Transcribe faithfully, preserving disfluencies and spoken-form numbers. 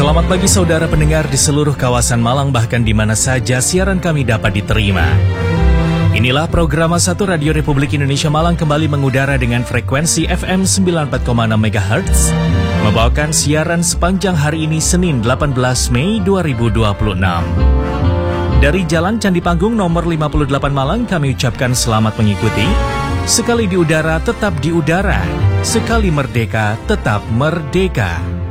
Selamat pagi saudara pendengar di seluruh kawasan Malang, bahkan di mana saja siaran kami dapat diterima. Inilah program satu Radio Republik Indonesia Malang kembali mengudara dengan frekuensi F M sembilan puluh empat koma enam megahertz, membawakan siaran sepanjang hari ini Senin delapan belas Mei dua ribu dua puluh enam. Dari Jalan Candi Panggung nomor lima puluh delapan Malang kami ucapkan selamat mengikuti. Sekali di udara tetap di udara, sekali merdeka tetap merdeka.